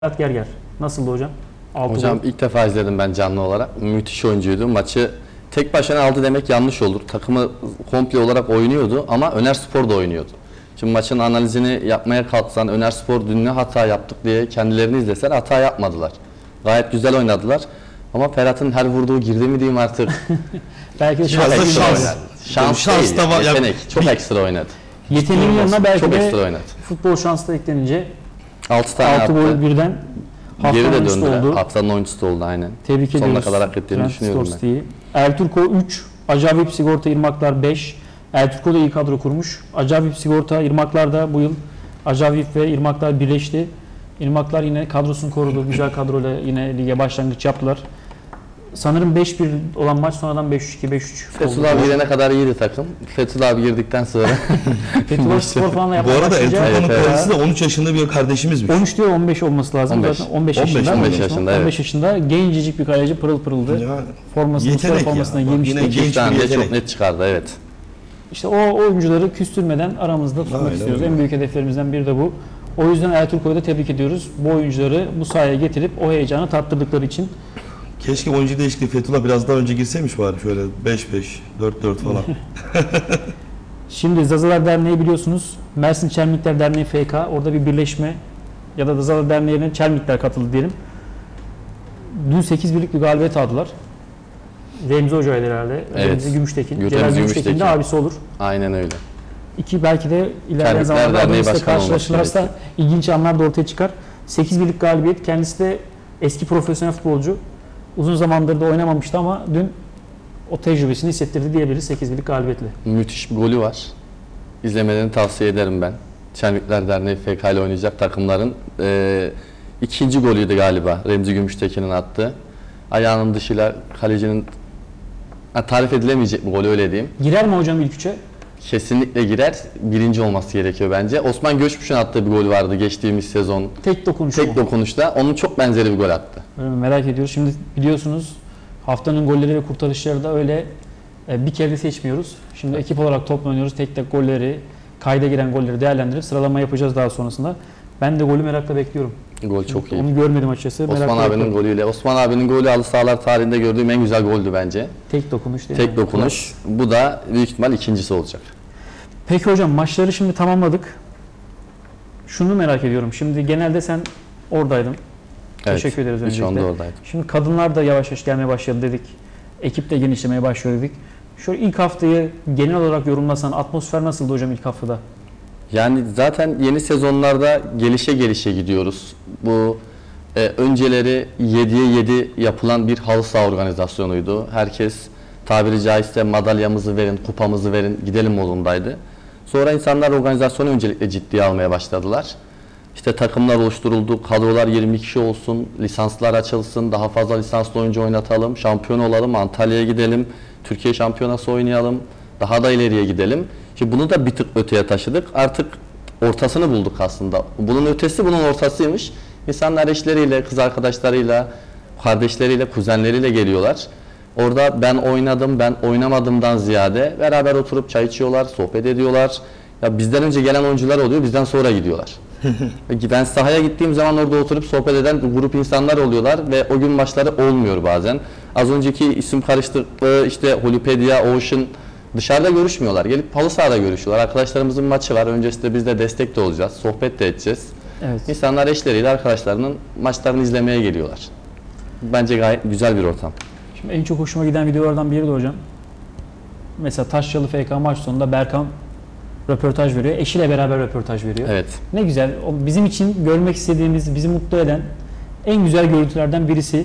Ferhat Gerger. Nasıldı hocam? Hocam ilk defa izledim ben canlı olarak. Müthiş oyuncuydu. Maçı tek başına aldı demek yanlış olur. Takımı komple olarak oynuyordu ama Önerspor da oynuyordu. Şimdi maçın analizini yapmaya kalksan Önerspor dün ne hata yaptık diye kendilerini izleseler hata yapmadılar. Gayet güzel oynadılar. Ama Ferhat'ın her vurduğu girdi mi diyeyim artık. Belki de Çok şans, ekstra şans. oynadı. Şans değil, da var. yetenek. Çok ekstra oynadı. Yeteneğin yanına belki Çok de ekstra oynadı. futbol şansı da eklenince 6 tane 6 attı. gol birden Geri haftanın de oyuncusu döndüler. oldu. Haftanın oyuncusu da oldu aynen. Tebrik ediyoruz. Sonuna kadar hak ettiğini düşünüyorum ben. Storsti'yi. Ertuğrul 3, Acayip Sigorta Irmaklar 5. Ertuğrul da iyi kadro kurmuş. Acayip Sigorta Irmaklar da bu yıl Acayip ve Irmaklar birleşti. Irmaklar yine kadrosunu korudu. Güzel kadroyla yine lige başlangıç yaptılar. Sanırım 5-1 olan maç sonradan 5-3-2, 5-3 Fethullah abi girene kadar iyiydi takım. Fethullah abi girdikten sonra Fethullah Spor falan Bu yapmaya arada başlayınca Ertuğrul'un Evet, kalecisi de 13 yaşında bir kardeşimizmiş. 13 diyor 15 olması lazım. 15. Zaten 15 yaşında. 15 yaşında, 15 yaşında gencecik bir kaleci, pırıl pırıldı. Yani Formasını, yetenek Mustafa formasına ya. giymişti. Yine genç iki tane bir de yetenek. çok net çıkardı evet. İşte o oyuncuları küstürmeden aramızda tutmak Aynen istiyoruz. öyle. En büyük hedeflerimizden biri de bu. O yüzden Ertuğrul'u da tebrik ediyoruz. Bu oyuncuları bu sahaya getirip o heyecanı tattırdıkları için. Keşke oyuncu değişikliği Fethullah biraz daha önce girseymiş bari şöyle 5-5, 4-4 falan. Şimdi Zazalar Derneği biliyorsunuz. Mersin Çelmikler Derneği FK. Orada bir birleşme ya da Zazalar Derneği'ne Çelmikler katıldı diyelim. Dün 8-1'lik bir galibiyet aldılar. Remzi Hoca'ydı herhalde. Evet. Remzi Gümüştekin. Remzi Celal Gümüştekin de Gümüştekin. abisi olur. Aynen öyle. İki belki de ilerleyen Çelmikler zamanlarda Derneği aramızda Başkanı olması karşılaşırlarsa gerekiyor. ilginç anlar da ortaya çıkar. 8-1'lik galibiyet. Kendisi de eski profesyonel futbolcu. Uzun zamandır da oynamamıştı ama dün o tecrübesini hissettirdi diyebiliriz 8-1'lik galibiyetle. Müthiş bir golü var. İzlemelerini tavsiye ederim ben. Çelmikler Derneği FK ile oynayacak takımların ikinci golüydü galiba. Remzi Gümüştekin'in attığı. Ayağının dışıyla kalecinin tarif edilemeyecek bir gol öyle diyeyim. Girer mi hocam ilk üçe? Kesinlikle girer. Birinci olması gerekiyor bence. Osman Göçmüş'ün attığı bir gol vardı geçtiğimiz sezon. Tek dokunuş Tek mu? dokunuşta. Onun çok benzeri bir gol attı. Öyle mi? Merak ediyoruz. Şimdi biliyorsunuz haftanın golleri ve kurtarışları da öyle bir kere de seçmiyoruz. Şimdi ekip olarak toplanıyoruz. Tek tek golleri, kayda giren golleri değerlendirip sıralama yapacağız daha sonrasında. Ben de golü merakla bekliyorum. Gol çok iyi. Onu görmedim açıkçası. Osman Merakla abinin bekliyorum. golüyle. Osman abinin golü halı sahalar tarihinde gördüğüm en güzel goldü bence. Tek dokunuş değil mi? Tek dokunuş. Bu da büyük ihtimal ikincisi olacak. Peki hocam maçları şimdi tamamladık. Şunu merak ediyorum. Şimdi genelde sen oradaydın. Evet. Teşekkür ederiz Şu anda öncelikle. oradaydım. Şimdi kadınlar da yavaş yavaş gelmeye başladı dedik. Ekip de genişlemeye başlıyor dedik. Şu ilk haftayı genel olarak yorumlasan atmosfer nasıldı hocam ilk haftada? Yani zaten yeni sezonlarda gelişe gelişe gidiyoruz. Bu önceleri 7'ye 7 yapılan bir halı saha organizasyonuydu. Herkes tabiri caizse madalyamızı verin, kupamızı verin, gidelim modundaydı. Sonra insanlar organizasyonu öncelikle ciddiye almaya başladılar. İşte takımlar oluşturuldu, kadrolar 20 kişi olsun, lisanslar açılsın, daha fazla lisanslı oyuncu oynatalım, şampiyon olalım, Antalya'ya gidelim, Türkiye şampiyonası oynayalım, daha da ileriye gidelim. Şimdi bunu da bir tık öteye taşıdık. Artık ortasını bulduk aslında. Bunun ötesi bunun ortasıymış. İnsanlar eşleriyle, kız arkadaşlarıyla, kardeşleriyle, kuzenleriyle geliyorlar. Orada ben oynadım, ben oynamadımdan ziyade beraber oturup çay içiyorlar, sohbet ediyorlar. Ya bizden önce gelen oyuncular oluyor, bizden sonra gidiyorlar. Ben sahaya gittiğim zaman orada oturup sohbet eden grup insanlar oluyorlar ve o gün maçları olmuyor bazen. Az önceki isim karışıklığı işte Holipedia, Ocean dışarıda görüşmüyorlar. Gelip halı sahada görüşüyorlar. Arkadaşlarımızın maçı var. Öncesinde biz de destek de olacağız. Sohbet de edeceğiz. Evet. İnsanlar eşleriyle arkadaşlarının maçlarını izlemeye geliyorlar. Bence gayet güzel bir ortam. Şimdi en çok hoşuma giden videolardan biri de hocam. Mesela Taşyalı FK maç sonunda Berkan röportaj veriyor. Eşiyle beraber röportaj veriyor. Evet. Ne güzel. O bizim için görmek istediğimiz, bizi mutlu eden en güzel görüntülerden birisi.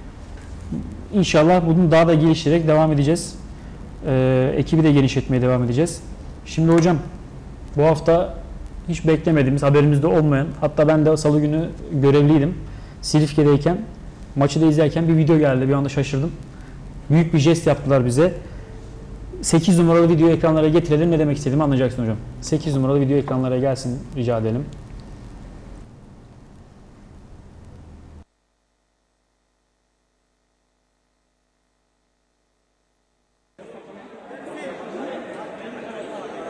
İnşallah bunu daha da geliştirerek devam edeceğiz. Ekibi de genişletmeye devam edeceğiz. Şimdi hocam bu hafta hiç beklemediğimiz, haberimizde olmayan, hatta ben de salı günü görevliydim. Silifke'deyken, maçı da izlerken bir video geldi. Bir anda şaşırdım. Büyük bir jest yaptılar bize. 8 numaralı video ekranlara getirelim. Ne demek istediğimi anlayacaksın hocam. 8 numaralı video ekranlara gelsin rica edelim.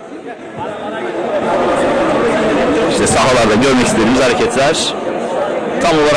İşte sahalarda görmek istediğimiz hareketler tam olarak